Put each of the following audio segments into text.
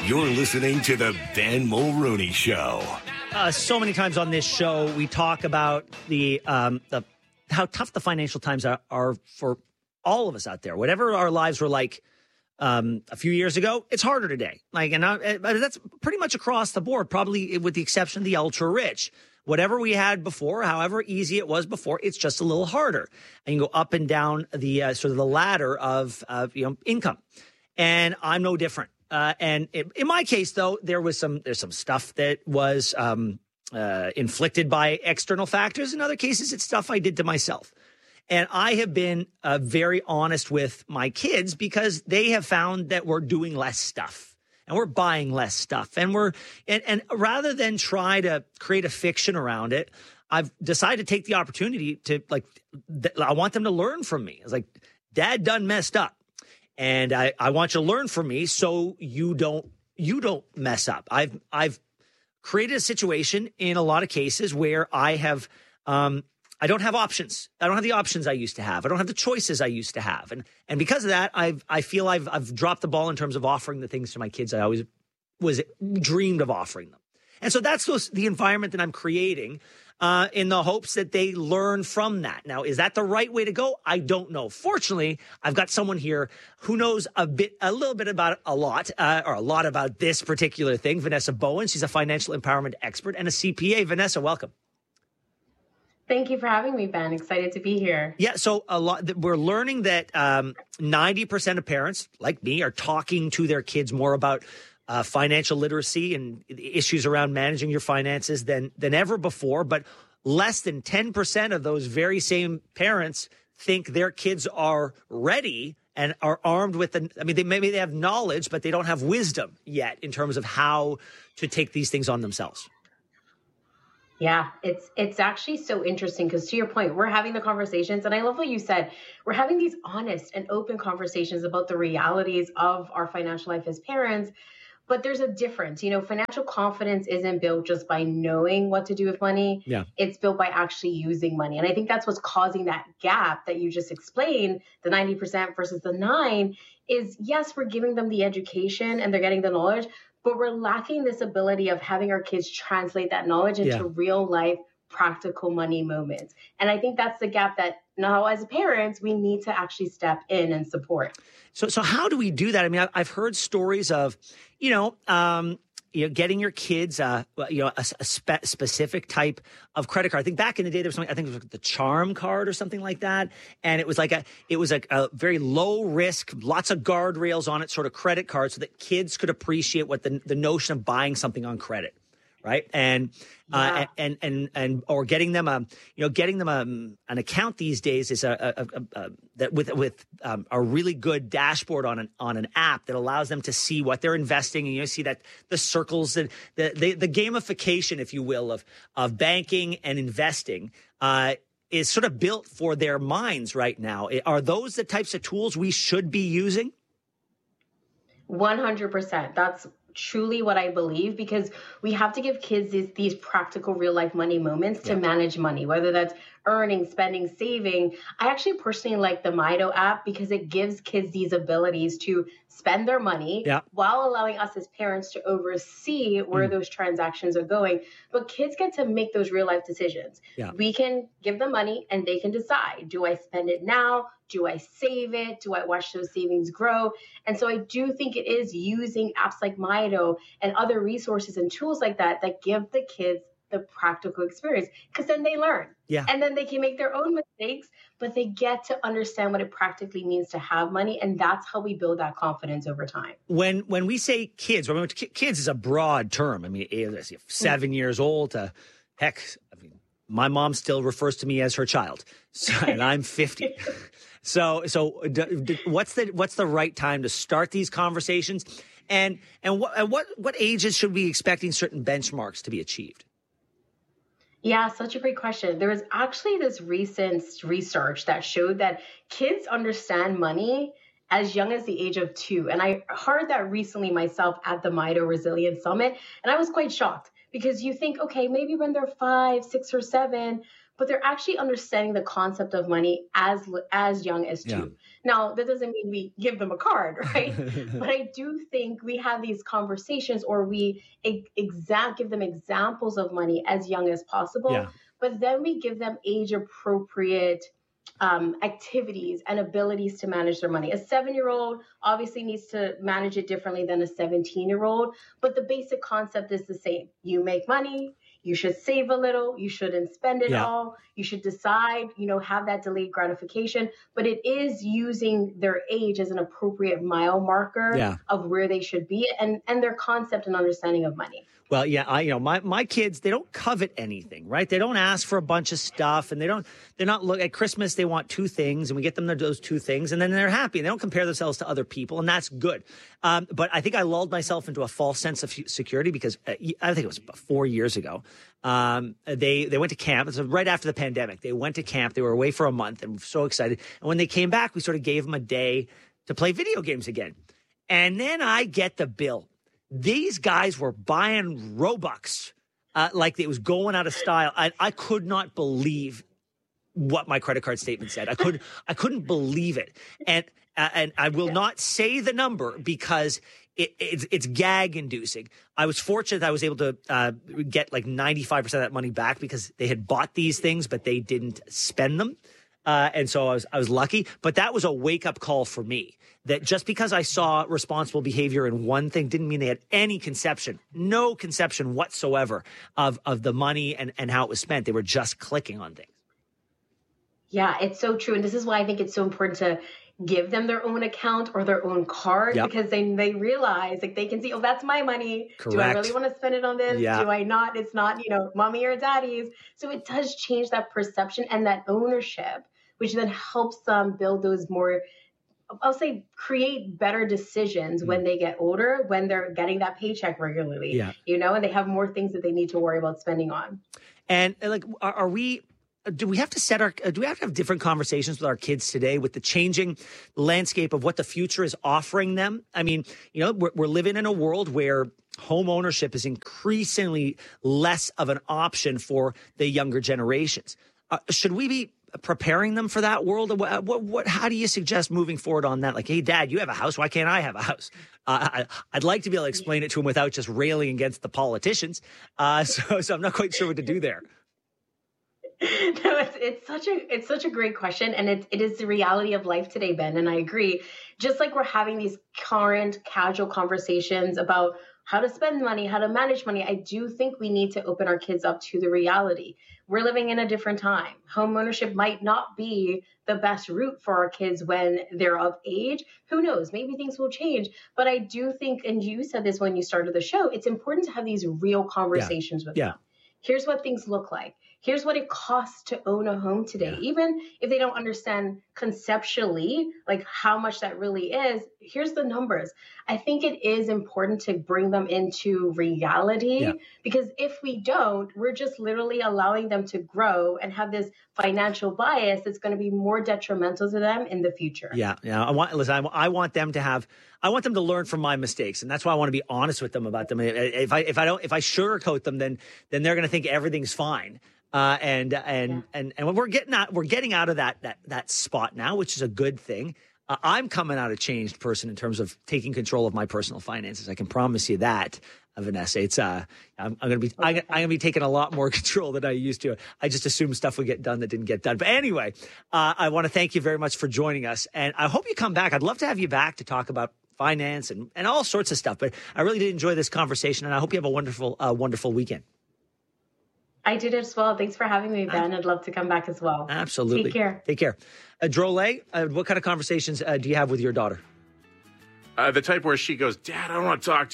You're listening to the Ben Mulrooney Show. So many times on this show, we talk about the how tough the financial times are for all of us out there. Whatever our lives were like a few years ago, it's harder today. But that's pretty much across the board, probably with the exception of the ultra rich. Whatever we had before, however easy it was before, it's just a little harder. And you go up and down the sort of the ladder of income. And I'm no different. And in my case, though, there's some stuff that was inflicted by external factors. In other cases, it's stuff I did to myself. And I have been very honest with my kids because they have found that we're doing less stuff and we're buying less stuff. And and rather than try to create a fiction around it, I've decided to take the opportunity to I want them to learn from me. It's like, Dad done messed up. And I want you to learn from me so you don't mess up. I've created a situation in a lot of cases where I have I don't have options. I don't have the options I used to have. I don't have the choices I used to have. And because of that, I feel I've dropped the ball in terms of offering the things to my kids I always was dreamed of offering them. And so that's the environment that I'm creating in the hopes that they learn from that. Now, is that the right way to go? I don't know. Fortunately, I've got someone here who knows a little bit about a lot about this particular thing. Vanessa Bowen. She's a financial empowerment expert and a CPA. Vanessa, welcome. Thank you for having me, Ben. Excited to be here. Yeah, so we're learning that 90% of parents, like me, are talking to their kids more about financial literacy and issues around managing your finances than ever before. But less than 10% of those very same parents think their kids are ready and are armed with maybe they have knowledge, but they don't have wisdom yet in terms of how to take these things on themselves. Yeah, it's actually so interesting because to your point, we're having the conversations, and I love what you said. We're having these honest and open conversations about the realities of our financial life as parents. But there's a difference. Financial confidence isn't built just by knowing what to do with money. Yeah. It's built by actually using money. And I think that's what's causing that gap that you just explained, the 90% versus the 9%, is yes, we're giving them the education and they're getting the knowledge, but we're lacking this ability of having our kids translate that knowledge into real life, practical money moments. And I think that's the gap that now as parents, we need to actually step in and support. So how do we do that? I mean, I've heard stories of, getting your kids, a specific type of credit card. I think back in the day, there was something, I think it was the Charm card or something like that. And it was a very low risk, lots of guardrails on it, sort of credit card so that kids could appreciate what the notion of buying something on credit. Right. And getting them an account these days is with a really good dashboard on an app that allows them to see what they're investing. And you see that the circles and the gamification, if you will, of banking and investing, is sort of built for their minds right now. Are those the types of tools we should be using? 100%. That's truly what I believe, because we have to give kids these practical real life money moments to manage money, whether that's earning, spending, saving. I actually personally like the Mido app because it gives kids these abilities to spend their money while allowing us as parents to oversee where those transactions are going. But kids get to make those real life decisions. Yeah. We can give them money and they can decide, do I spend it now? Do I save it? Do I watch those savings grow? And so I do think it is using apps like Mido and other resources and tools like that give the kids the practical experience, because then they learn. Yeah. And then they can make their own mistakes, but they get to understand what it practically means to have money. And that's how we build that confidence over time. When we say kids, kids is a broad term. I mean, 7 years old to my mom still refers to me as her child, and I'm 50. So what's the right time to start these conversations? And what ages should we be expecting certain benchmarks to be achieved? Yeah, such a great question. There was actually this recent research that showed that kids understand money as young as the age of 2. And I heard that recently myself at the Mido Resilience Summit. And I was quite shocked because you think, okay, maybe when they're 5, 6, or 7, but they're actually understanding the concept of money as young as 2. Yeah. Now, that doesn't mean we give them a card, right? But I do think we have these conversations, or we give them examples of money as young as possible. Yeah. But then we give them age appropriate activities and abilities to manage their money. A 7-year-old obviously needs to manage it differently than a 17-year-old, but the basic concept is the same. You make money, you should save a little, you shouldn't spend it all, you should decide, have that delayed gratification, but it is using their age as an appropriate mile marker of where they should be and their concept and understanding of money. Well, yeah, my kids, they don't covet anything, right? They don't ask for a bunch of stuff, and they're not look at Christmas. They want 2 things, and we get them those 2 things, and then they're happy. And they don't compare themselves to other people, and that's good. But I think I lulled myself into a false sense of security because I think it was about 4 years ago. They went to camp. It was right after the pandemic. They went to camp. They were away for a month and were so excited. And when they came back, we sort of gave them a day to play video games again. And then I get the bill. These guys were buying Robux like it was going out of style. I could not believe what my credit card statement said. I couldn't believe it. And I will not say the number because it's gag inducing. I was fortunate that I was able to get like 95% of that money back because they had bought these things, but they didn't spend them. And so I was lucky, but that was a wake up call for me that just because I saw responsible behavior in one thing didn't mean they had no conception whatsoever of the money and how it was spent. They were just clicking on things. Yeah, it's so true. And this is why I think it's so important to give them their own account or their own card because then they realize like they can see, oh, that's my money. Correct. Do I really want to spend it on this? Yeah. Do I not? It's not, mommy or daddy's. So it does change that perception and that ownership, which then helps them build those more, I'll say, create better decisions when they get older, when they're getting that paycheck regularly, and they have more things that they need to worry about spending on. And like, do we have to have different conversations with our kids today with the changing landscape of what the future is offering them? I mean, we're living in a world where home ownership is increasingly less of an option for the younger generations. Should we be preparing them for that world? How do you suggest moving forward on that? Like, hey, Dad, you have a house. Why can't I have a house? I'd like to be able to explain it to him without just railing against the politicians. So I'm not quite sure what to do there. No, it's such a great question, and it is the reality of life today, Ben. And I agree. Just like we're having these current casual conversations about how to spend money, how to manage money, I do think we need to open our kids up to the reality. We're living in a different time. Home ownership might not be the best route for our kids when they're of age. Who knows? Maybe things will change. But I do think, and you said this when you started the show, it's important to have these real conversations with them. Here's what things look like. Here's what it costs to own a home today. Even if they don't understand conceptually, like how much that really is, here's the numbers. I think it is important to bring them into reality because if we don't, we're just literally allowing them to grow and have this financial bias that's going to be more detrimental to them in the future. Yeah. I want them to learn from my mistakes, and that's why I want to be honest with them about them. If I sugarcoat them, then they're going to think everything's fine. And we're getting out of that spot now, which is a good thing. I'm coming out a changed person in terms of taking control of my personal finances. I can promise you that, Vanessa. It's I'm going to be taking a lot more control than I used to. I just assumed stuff would get done that didn't get done. But anyway, I want to thank you very much for joining us, and I hope you come back. I'd love to have you back to talk about finance and all sorts of stuff. But I really did enjoy this conversation, and I hope you have a wonderful weekend. I did as well. Thanks for having me, Ben. I'd love to come back as well. Absolutely. Take care. Drole, what kind of conversations do you have with your daughter? The type where she goes, Dad, I don't want to talk to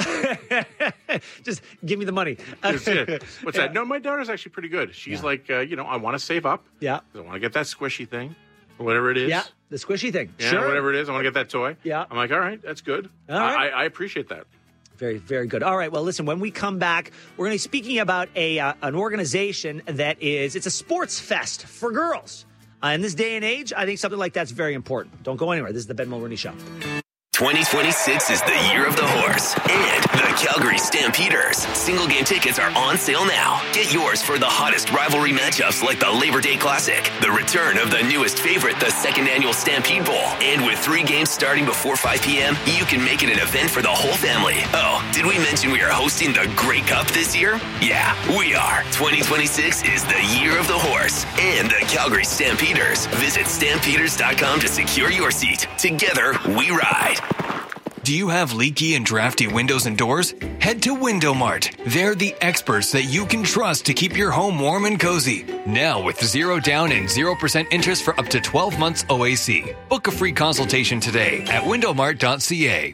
you. Just give me the money. What's that? No, my daughter's actually pretty good. She's like, I want to save up. Yeah. I want to get that squishy thing, or whatever it is. Yeah, the squishy thing. Yeah, sure. Whatever it is. I want to get that toy. Yeah. I'm like, all right, that's good. All right. I appreciate that. Very, very good. All right. Well, listen, when we come back, we're going to be speaking about an organization it's a sports fest for girls. In this day and age, I think something like that's very important. Don't go anywhere. This is the Ben Mulroney Show. 2026 is the year of the horse and the Calgary Stampeders. Single game tickets are on sale now. Get yours for the hottest rivalry matchups like the Labor Day Classic, the return of the newest favorite, the second annual Stampede Bowl. And with 3 games starting before 5 p.m., you can make it an event for the whole family. Oh, did we mention we are hosting the Grey Cup this year? Yeah, we are. 2026 is the year of the horse and the Calgary Stampeders. Visit stampeders.com to secure your seat. Together, we ride. Do you have leaky and drafty windows and doors? Head to Window Mart. They're the experts that you can trust to keep your home warm and cozy. Now with 0 down and 0% interest for up to 12 months OAC. Book a free consultation today at windowmart.ca.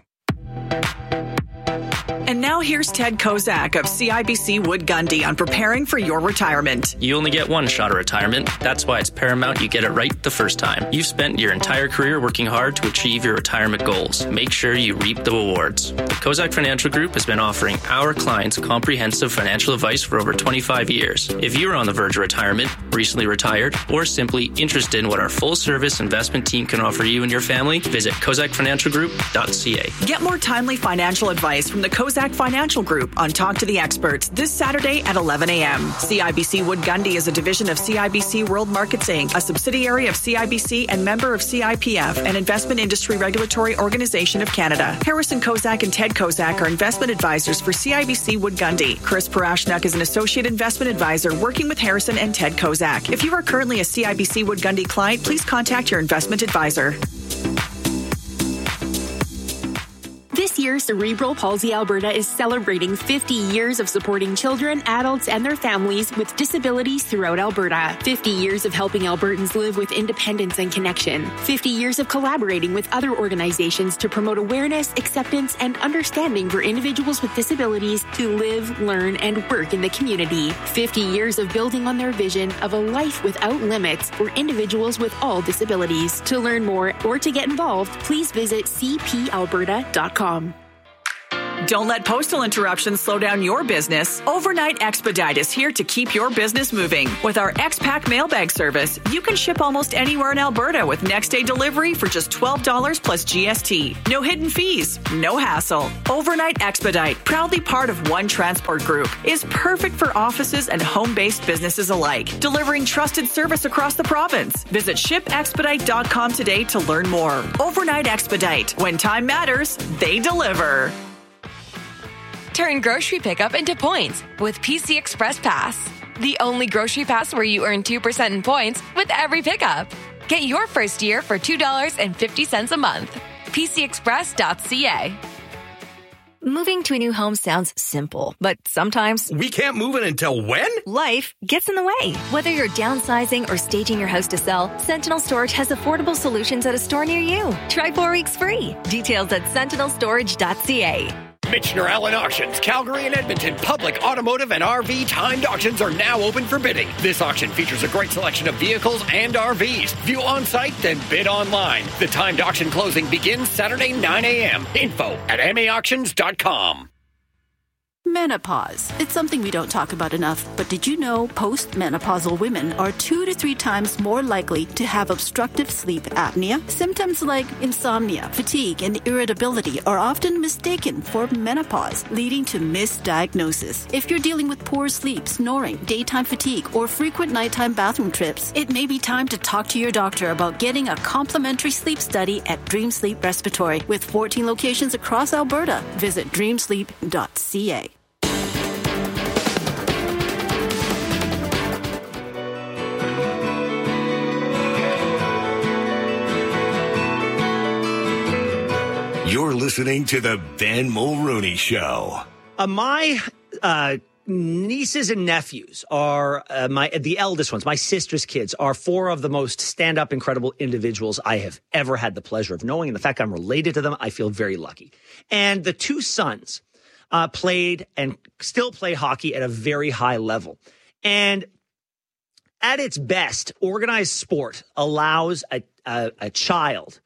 And now here's Ted Kozak of CIBC Wood Gundy on preparing for your retirement. You only get one shot at retirement. That's why it's paramount you get it right the first time. You've spent your entire career working hard to achieve your retirement goals. Make sure you reap the rewards. The Kozak Financial Group has been offering our clients comprehensive financial advice for over 25 years. If you're on the verge of retirement, recently retired, or simply interested in what our full-service investment team can offer you and your family, visit kozakfinancialgroup.ca. Get more timely financial advice from the Kozak Financial Group on Talk to the Experts this Saturday at 11 a.m. CIBC Wood Gundy is a division of CIBC World Markets Inc., a subsidiary of CIBC and member of CIPF, an investment industry regulatory organization of Canada. Harrison Kozak and Ted Kozak are investment advisors for CIBC Wood Gundy. Chris Parashnak is an associate investment advisor working with Harrison and Ted Kozak. If you are currently a CIBC Wood Gundy client, please contact your investment advisor. This year, Cerebral Palsy Alberta is celebrating 50 years of supporting children, adults, and their families with disabilities throughout Alberta. 50 years of helping Albertans live with independence and connection. 50 years of collaborating with other organizations to promote awareness, acceptance, and understanding for individuals with disabilities to live, learn, and work in the community. 50 years of building on their vision of a life without limits for individuals with all disabilities. To learn more or to get involved, please visit cpalberta.com. Don't let postal interruptions slow down your business. Overnight Expedite is here to keep your business moving. With our X-Pack mailbag service, you can ship almost anywhere in Alberta with next-day delivery for just $12 plus GST. No hidden fees, no hassle. Overnight Expedite, proudly part of One Transport Group, is perfect for offices and home-based businesses alike, delivering trusted service across the province. Visit shipexpedite.com today to learn more. Overnight Expedite. When time matters, they deliver. Turn grocery pickup into points with PC Express Pass. The only grocery pass where you earn 2% in points with every pickup. Get your first year for $2.50 a month. PCExpress.ca. Moving to a new home sounds simple, but sometimes we can't move it until when? Life gets in the way. Whether you're downsizing or staging your house to sell, Sentinel Storage has affordable solutions at a store near you. Try 4 weeks free. Details at sentinelstorage.ca. Michener Allen Auctions, Calgary and Edmonton, public, automotive, and RV timed auctions are now open for bidding. This auction features a great selection of vehicles and RVs. View on site, then bid online. The timed auction closing begins Saturday, 9 a.m. Info at maauctions.com. Menopause. It's something we don't talk about enough, but did you know postmenopausal women are 2 to 3 times more likely to have obstructive sleep apnea? Symptoms like insomnia, fatigue, and irritability are often mistaken for menopause, leading to misdiagnosis. If you're dealing with poor sleep, snoring, daytime fatigue, or frequent nighttime bathroom trips, it may be time to talk to your doctor about getting a complimentary sleep study at Dream Sleep Respiratory with 14 locations across Alberta. Visit dreamsleep.ca. You're listening to the Ben Mulrooney Show. My nieces and nephews are the eldest ones. My sister's kids are 4 of the most stand-up, incredible individuals I have ever had the pleasure of knowing. And the fact I'm related to them, I feel very lucky. And the 2 sons played and still play hockey at a very high level. And at its best, organized sport allows a child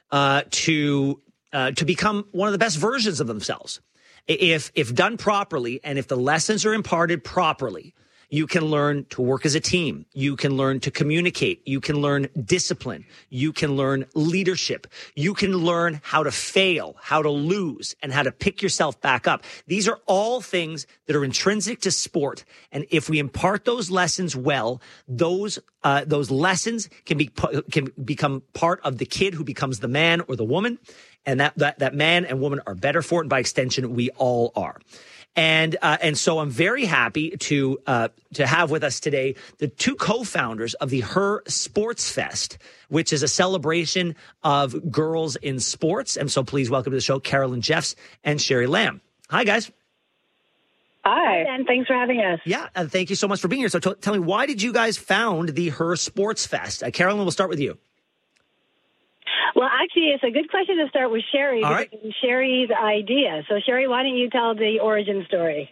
to become one of the best versions of themselves. If done properly, and if the lessons are imparted properly, You can learn to work as a team. You can learn to communicate. You can learn discipline. You can learn leadership. You can learn how to fail, how to lose, and how to pick yourself back up. These are all things that are intrinsic to sport. And if we impart those lessons well, those lessons can become part of the kid who becomes the man or the woman. And that man and woman are better for it. And by extension, we all are. And so I'm very happy to have with us today the two co-founders of the Her Sports Fest, which is a celebration of girls in sports. And so please welcome to the show, Carolyn Jeffs and Sherry Lamb. Hi, guys. Hi, and thanks for having us. Yeah, and thank you so much for being here. So tell me, why did you guys found the Her Sports Fest? Carolyn, we'll start with you. Well, actually, it's a good question to start with Sherry. All right. Sherry's idea. So, Sherry, why don't you tell the origin story?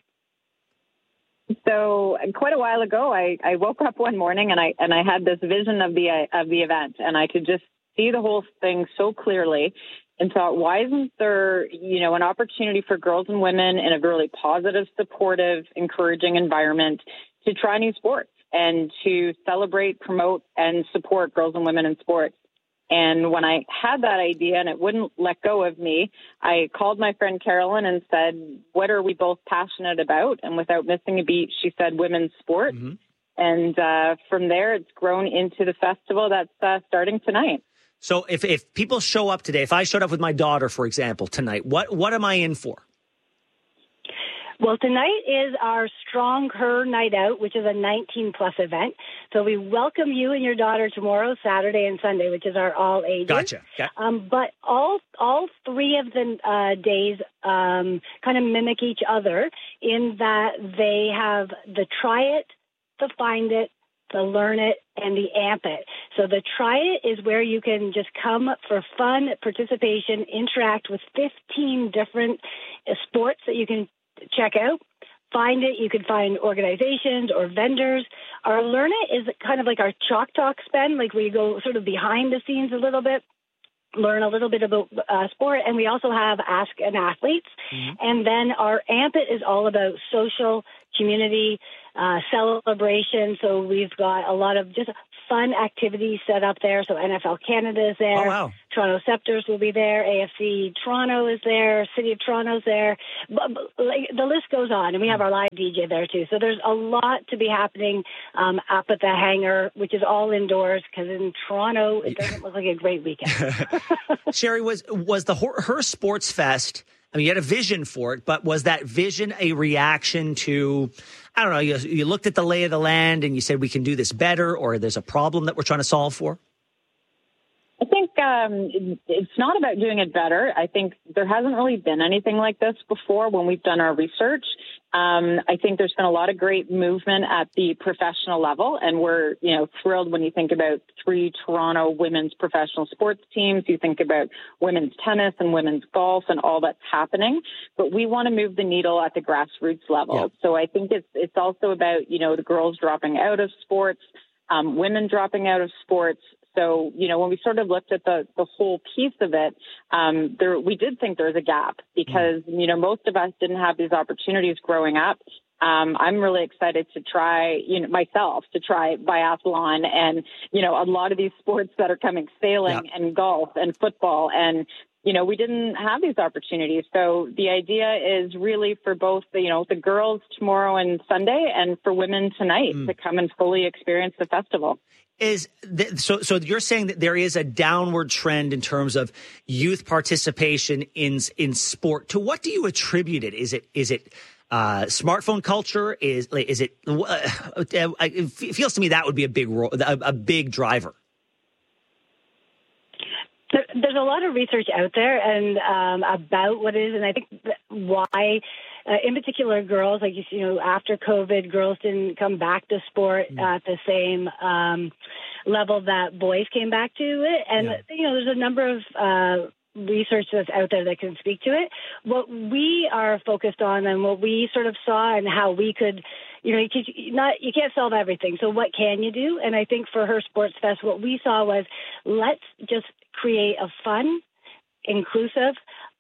So, quite a while ago, I woke up one morning and I had this vision of the event, and I could just see the whole thing so clearly, and thought, why isn't there, an opportunity for girls and women in a really positive, supportive, encouraging environment to try new sports and to celebrate, promote, and support girls and women in sports? And when I had that idea and it wouldn't let go of me, I called my friend Carolyn and said, what are we both passionate about? And without missing a beat, she said women's sport. Mm-hmm. And from there, it's grown into the festival that's starting tonight. So if people show up today, if I showed up with my daughter, for example, tonight, what am I in for? Well, tonight is our Strong Her Night Out, which is a 19-plus event. So we welcome you and your daughter tomorrow, Saturday and Sunday, which is our all ages. Gotcha. Okay. But all three of the days kind of mimic each other in that they have the try it, the find it, the learn it, and the amp it. So the try it is where you can just come for fun, participation, interact with 15 different sports that you can check out. Find it. You can find organizations or vendors. Our Learn It is kind of like our Chalk Talk spend, like we go sort of behind the scenes a little bit, learn a little bit about sport, and we also have Ask an Athletes. Mm-hmm. And then our Amp It is all about social, community, celebration. So we've got a lot of just fun activities set up there. So NFL Canada is there. Oh, wow. Toronto Scepters will be there. AFC Toronto is there. City of Toronto's there. But the list goes on. And we have our live DJ there, too. So there's a lot to be happening up at the hangar, which is all indoors, because in Toronto, it doesn't look like a great weekend. Sherry, was the Her Sports Fest, I mean, you had a vision for it, but was that vision a reaction to, I don't know, you looked at the lay of the land and you said we can do this better, or there's a problem that we're trying to solve for? I think it's not about doing it better. I think there hasn't really been anything like this before when we've done our research. I think there's been a lot of great movement at the professional level, and we're, thrilled when you think about 3 Toronto women's professional sports teams. You think about women's tennis and women's golf and all that's happening. But we want to move the needle at the grassroots level. Yeah. So I think it's also about, the girls dropping out of sports, women dropping out of sports. So, when we sort of looked at the whole piece of it, we did think there was a gap because, most of us didn't have these opportunities growing up. I'm really excited to try, myself, to try biathlon and, a lot of these sports that are coming, sailing and golf and football. And, we didn't have these opportunities. So the idea is really for both, the girls tomorrow and Sunday and for women tonight to come and fully experience the festival. So you're saying that there is a downward trend in terms of youth participation in sport. To what do you attribute it? Is it smartphone culture? Is it? It feels to me that would be a big driver. There's a lot of research out there and about what it is, and I think why, in particular, girls, like after COVID, girls didn't come back to sport at the same level that boys came back to it. And there's a number of research that's out there that can speak to it. What we are focused on and what we sort of saw and how we could, you can't solve everything. So what can you do? And I think for Her Sports Fest, what we saw was let's just create a fun, inclusive,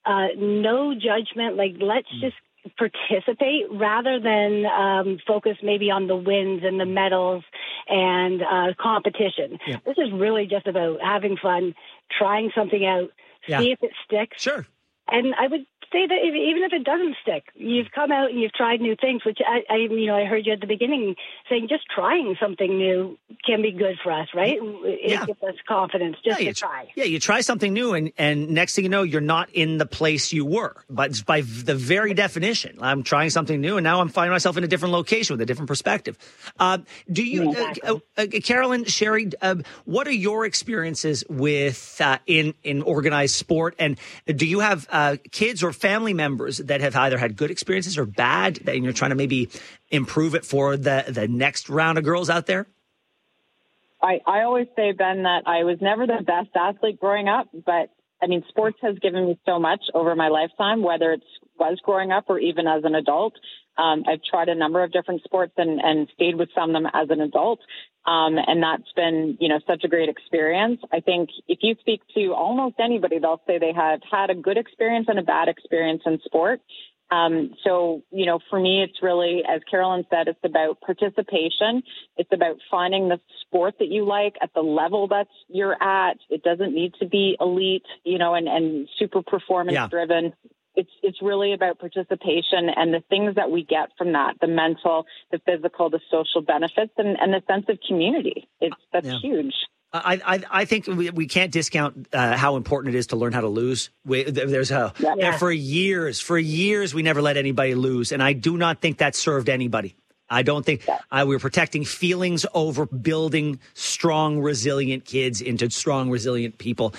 no judgment. Like, let's just participate rather than focus maybe on the wins and the medals and competition. Yeah. This is really just about having fun, trying something out, see if it sticks. Sure. And I would say that even if it doesn't stick, you've come out and you've tried new things, which I heard you at the beginning saying just trying something new can be good for us, right? It gives us confidence just to try. Yeah, you try something new and next thing you know, you're not in the place you were. But by the very definition, I'm trying something new and now I'm finding myself in a different location with a different perspective. Do you, Carolyn, Sherry, what are your experiences with in organized sport? And do you have kids or family members that have either had good experiences or bad, and you're trying to maybe improve it for the next round of girls out there? I always say, Ben, that I was never the best athlete growing up, but I mean, sports has given me so much over my lifetime, whether it was growing up or even as an adult. I've tried a number of different sports and stayed with some of them as an adult. And that's been, such a great experience. I think if you speak to almost anybody, they'll say they have had a good experience and a bad experience in sport. So, for me, it's really, as Carolyn said, it's about participation. It's about finding the sport that you like at the level that you're at. It doesn't need to be elite, and super performance driven. It's really about participation and the things that we get from that, the mental, the physical, the social benefits, and the sense of community. That's huge. I think we can't discount how important it is to learn how to lose. For years, we never let anybody lose. And I do not think that served anybody. I don't think we're protecting feelings over building strong, resilient kids into strong, resilient people.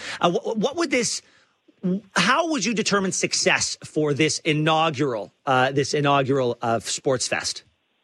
How would you determine success for this inaugural Sports Fest?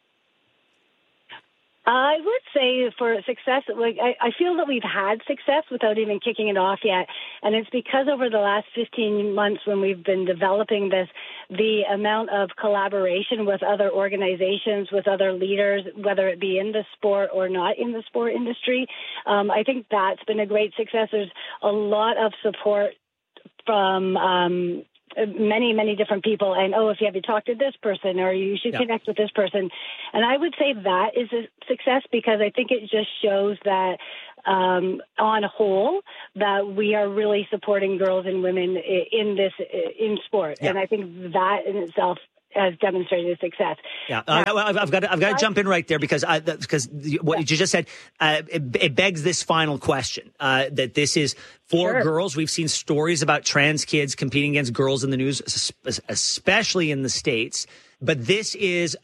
I would say for success, I feel that we've had success without even kicking it off yet. And it's because over the last 15 months when we've been developing this, the amount of collaboration with other organizations, with other leaders, whether it be in the sport or not in the sport industry, I think that's been a great success. There's a lot of support from many, many different people. And, if you have to talk to this person or you should connect with this person. And I would say that is a success because I think it just shows that on a whole that we are really supporting girls and women in sport. Yeah. And I think that in itself has demonstrated success. Yeah, I've got to jump in right there because what you just said, it begs this final question, that this is for girls. We've seen stories about trans kids competing against girls in the news, especially in the States. But this is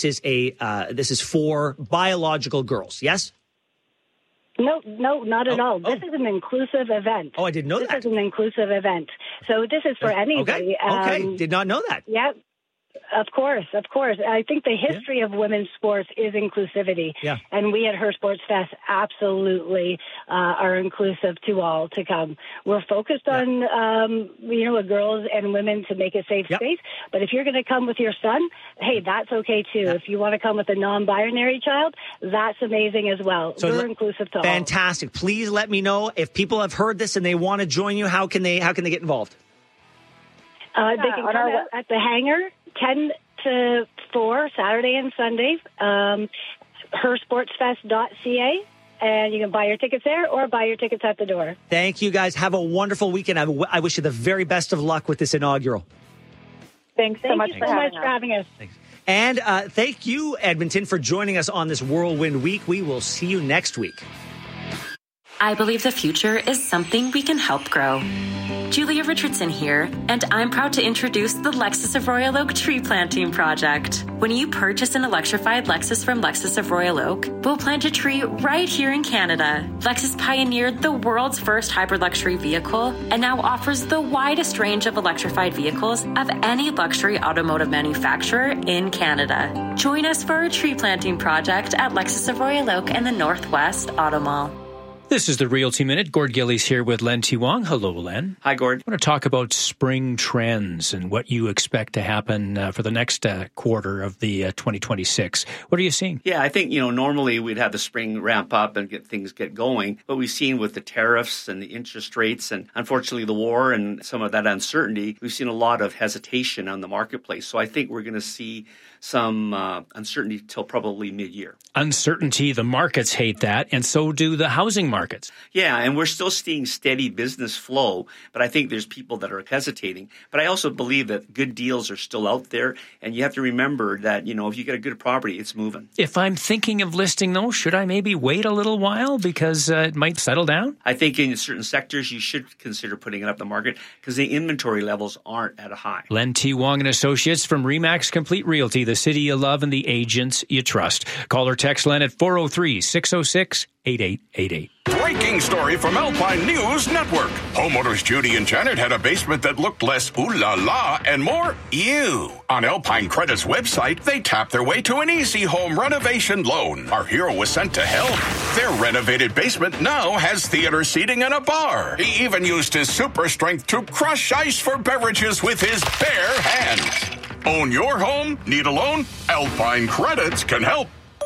for biological girls. Yes? No, not at all. This is an inclusive event. Oh, I didn't know that. This is an inclusive event. So this is for anybody. Okay. Did not know that. Yeah. Of course. I think the history of women's sports is inclusivity. Yeah. And we at Her Sports Fest absolutely are inclusive to all to come. We're focused on, girls and women to make a safe space. But if you're going to come with your son, hey, that's okay too. If you want to come with a non-binary child, that's amazing as well. So we're inclusive to all. Fantastic. Please let me know if people have heard this and they want to join you. How can they get involved? They can come out at the hangar 10 to 4, Saturday and Sunday, hersportsfest.ca, and you can buy your tickets there or buy your tickets at the door. Thank you, guys. Have a wonderful weekend. I wish you the very best of luck with this inaugural. Thanks so much for having us. Thanks. And thank you, Edmonton, for joining us on this Whirlwind Week. We will see you next week. I believe the future is something we can help grow. Julia Richardson here, and I'm proud to introduce the Lexus of Royal Oak Tree Planting Project. When you purchase an electrified Lexus from Lexus of Royal Oak, we'll plant a tree right here in Canada. Lexus pioneered the world's first hybrid luxury vehicle and now offers the widest range of electrified vehicles of any luxury automotive manufacturer in Canada. Join us for our tree planting project at Lexus of Royal Oak and the Northwest Auto Mall. This is the Realty Minute. Gord Gillies here with Len T. Wong. Hello, Len. Hi, Gord. I want to talk about spring trends and what you expect to happen for the next quarter of the 2026. What are you seeing? Yeah, I think, normally we'd have the spring ramp up and get going. But we've seen with the tariffs and the interest rates and unfortunately the war and some of that uncertainty, we've seen a lot of hesitation on the marketplace. So I think we're going to see some uncertainty till probably mid-year. Uncertainty, the markets hate that, and so do the housing markets. Yeah, and we're still seeing steady business flow, but I think there's people that are hesitating. But I also believe that good deals are still out there, and you have to remember that, if you get a good property, it's moving. If I'm thinking of listing those, should I maybe wait a little while because it might settle down? I think in certain sectors you should consider putting it up the market because the inventory levels aren't at a high. Len T. Wong and Associates from RE/MAX Complete Realty, the city you love and the agents you trust. Call or text Len at 403-606-8888. Breaking story from Alpine News Network. Homeowners Judy and Janet had a basement that looked less ooh la la and more ew. On Alpine Credit's website, they tapped their way to an easy home renovation loan. Our hero was sent to help. Their renovated basement now has theater seating and a bar. He even used his super strength to crush ice for beverages with his bare hands. Own your home? Need a loan? Alpine Credits can help.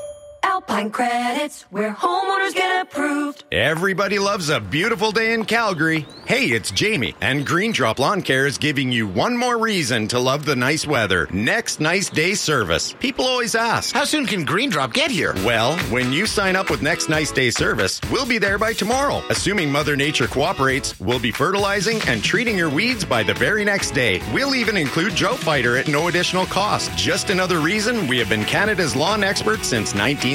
Alpine Credits, where homeowners get approved. Everybody loves a beautiful day in Calgary. Hey, it's Jamie, and Green Drop Lawn Care is giving you one more reason to love the nice weather. Next Nice Day service. People always ask, how soon can Green Drop get here? Well, when you sign up with Next Nice Day service, we'll be there by tomorrow. Assuming Mother Nature cooperates, we'll be fertilizing and treating your weeds by the very next day. We'll even include Drought Fighter at no additional cost. Just another reason we have been Canada's lawn experts since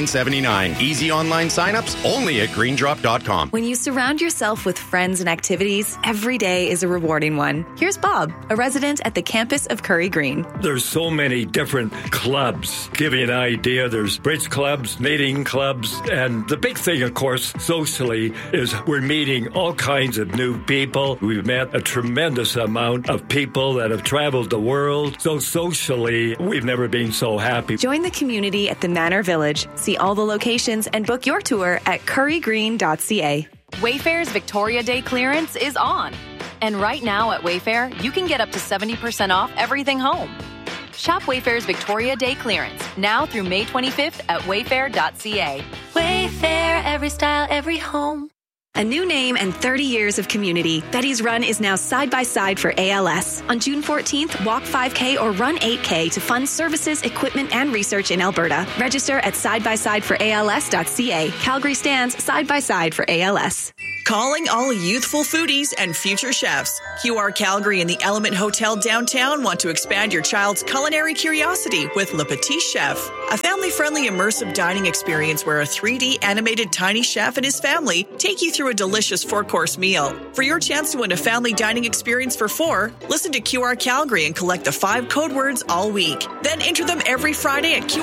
1979. Easy online signups only at greendrop.com. When you surround yourself with friends and activities, every day is a rewarding one. Here's Bob, a resident at the campus of Curry Green. There's so many different clubs. Give you an idea, there's bridge clubs, knitting clubs, and the big thing, of course, socially, is we're meeting all kinds of new people. We've met a tremendous amount of people that have traveled the world. So socially, we've never been so happy. Join the community at the Manor Village. See all the locations and book your tour at currygreen.ca. Wayfair's Victoria Day clearance is on. And right now at Wayfair, you can get up to 70% off everything home. Shop Wayfair's Victoria Day clearance now through May 25th at wayfair.ca. Wayfair, every style, every home. A new name and 30 years of community. Betty's Run is now side by side for ALS. On June 14th, walk 5K or run 8K to fund services, equipment, and research in Alberta. Register at sidebysideforals.ca. Calgary stands side by side for ALS. Calling all youthful foodies and future chefs. QR Calgary and the Element Hotel downtown want to expand your child's culinary curiosity with Le Petit Chef, a family-friendly immersive dining experience where a 3D animated tiny chef and his family take you through a delicious 4-course meal. For your chance to win a family dining experience for 4, listen to QR Calgary and collect the 5 code words all week. Then enter them every Friday at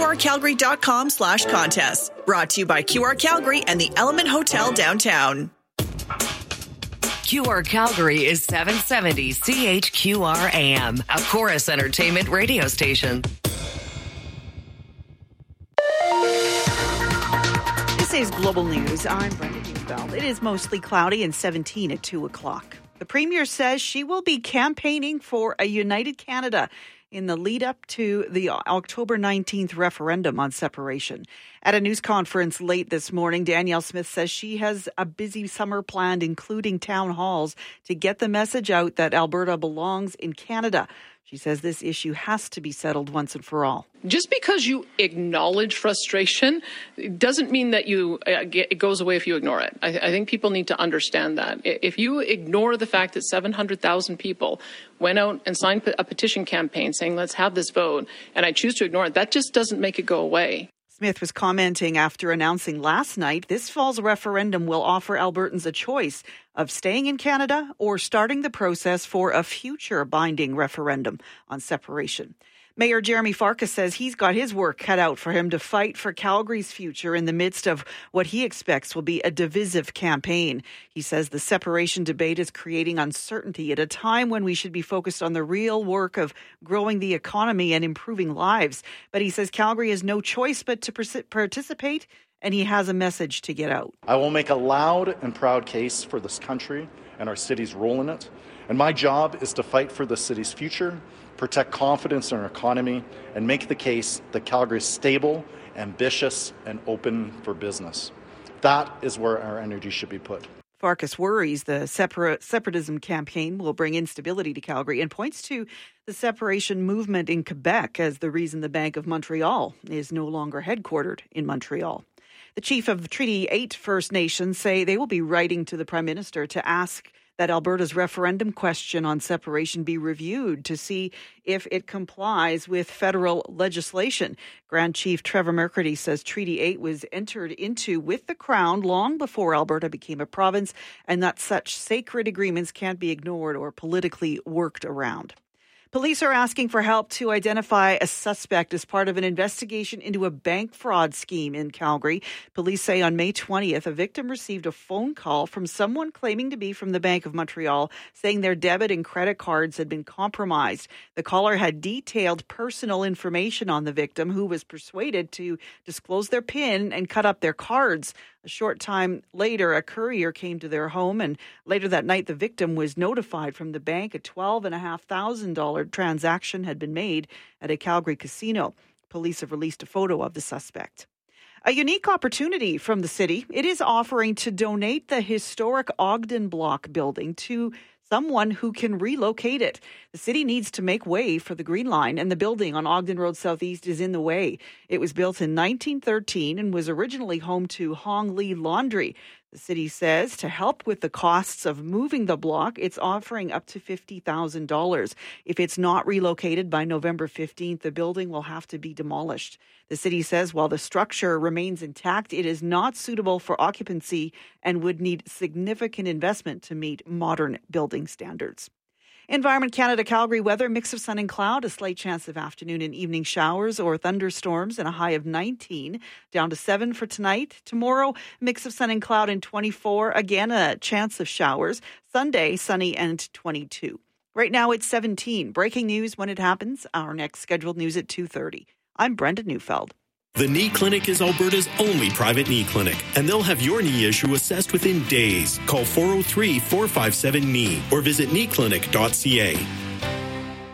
qrcalgary.com/contest. Brought to you by QR Calgary and the Element Hotel downtown. QR Calgary is 770 CHQR AM, a Chorus Entertainment radio station. This is Global News. I'm Brenda Hugfeld. It is mostly cloudy and 17 at 2 o'clock. The Premier says she will be campaigning for a united Canada in the lead up to the October 19th referendum on separation. At a news conference late this morning, Danielle Smith says she has a busy summer planned, including town halls, to get the message out that Alberta belongs in Canada. She says this issue has to be settled once and for all. Just because you acknowledge frustration doesn't mean that it goes away if you ignore it. I think people need to understand that. If you ignore the fact that 700,000 people went out and signed a petition campaign saying, let's have this vote, and I choose to ignore it, that just doesn't make it go away. Smith was commenting after announcing last night this fall's referendum will offer Albertans a choice of staying in Canada or starting the process for a future binding referendum on separation. Mayor Jeremy Farkas says he's got his work cut out for him to fight for Calgary's future in the midst of what he expects will be a divisive campaign. He says the separation debate is creating uncertainty at a time when we should be focused on the real work of growing the economy and improving lives. But he says Calgary has no choice but to participate and he has a message to get out. I will make a loud and proud case for this country and our city's role in it. And my job is to fight for the city's future, protect confidence in our economy, and make the case that Calgary is stable, ambitious, and open for business. That is where our energy should be put. Farkas worries the separatism campaign will bring instability to Calgary and points to the separation movement in Quebec as the reason the Bank of Montreal is no longer headquartered in Montreal. The chief of Treaty 8 First Nations say they will be writing to the Prime Minister to ask that Alberta's referendum question on separation be reviewed to see if it complies with federal legislation. Grand Chief Trevor McCurdy says Treaty 8 was entered into with the Crown long before Alberta became a province, and that such sacred agreements can't be ignored or politically worked around. Police are asking for help to identify a suspect as part of an investigation into a bank fraud scheme in Calgary. Police say on May 20th, a victim received a phone call from someone claiming to be from the Bank of Montreal, saying their debit and credit cards had been compromised. The caller had detailed personal information on the victim, who was persuaded to disclose their PIN and cut up their cards. A short time later, a courier came to their home, and later that night, the victim was notified from the bank a $12,500 transaction had been made at a Calgary casino. Police have released a photo of the suspect. A unique opportunity from the city. It is offering to donate the historic Ogden Block building to someone who can relocate it. The city needs to make way for the Green Line, and the building on Ogden Road Southeast is in the way. It was built in 1913 and was originally home to Hong Lee Laundry. The city says to help with the costs of moving the block, it's offering up to $50,000. If it's not relocated by November 15th, the building will have to be demolished. The city says while the structure remains intact, it is not suitable for occupancy and would need significant investment to meet modern building standards. Environment Canada Calgary weather, mix of sun and cloud, a slight chance of afternoon and evening showers or thunderstorms, and a high of 19, down to 7 for tonight. Tomorrow, mix of sun and cloud and 24, again a chance of showers. Sunday, sunny and 22. Right now it's 17. Breaking news when it happens. Our next scheduled news at 2:30. I'm Brenda Neufeld. The Knee Clinic is Alberta's only private knee clinic, and they'll have your knee issue assessed within days. Call 403-457-KNEE or visit kneeclinic.ca.